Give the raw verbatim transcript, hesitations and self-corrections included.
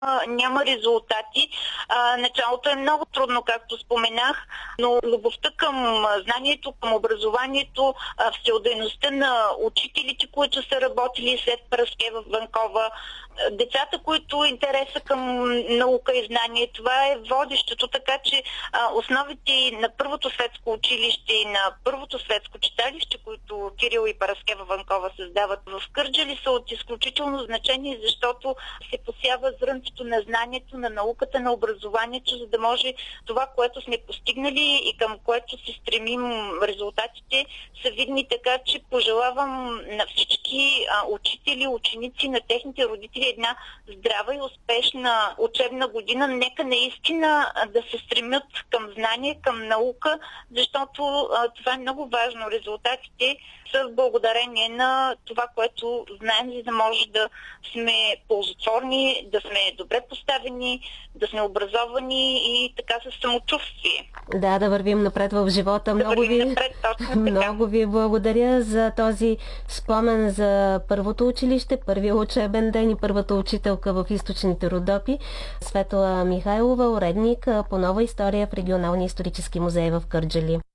няма резултати. А, началото е много трудно, както споменах, но любовта към знанието, към образованието, а, всеотдайността на учителите, които са работили след Параскева Ванкова, децата, които интереса към наука и знание, това е водещото, така че а, основите на първото светско училище и на първото светско читалище, които Кирил и Параскева Ванкова създават в Кърджали, са от изключително значение, защото се посява зрънцето на знанието, на науката, на образованието, за да може това, което сме постигнали и към което се стремим, резултатите са видни, така че пожелавам на всички а, учители, ученици, на техните родители една здрава и успешна учебна година. Нека наистина да се стремят към знание, към наука, защото а, това е много важно. Резултатите са благодарение на това, което знаем, за да може да сме ползотворни, да сме добре поставени, да сме образовани и така със самочувствие. Да, да вървим напред в живота. Да много ви, напред, точно така. Много ви благодаря за този спомен за първото училище, първия учебен ден и първата учителка в източните Родопи. Светла Михайлова, уредник по нова история в Регионалния исторически музей в Кърджали.